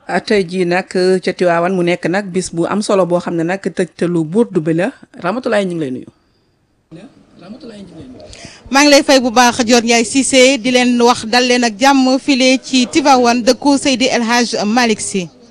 tey jii nag ca Tiwaawan mu nekk nag bis bu am solo boo xam ne nag tëjtalu burdu bi la Ramatulaay ñu ngi lay nuyu. maa ngi lay fay bu baax Dior Ndiaye Cissé di leen wax dal leen ak jàmm file ci Tivaouane dëkku Seydi El Hadj Malick Sy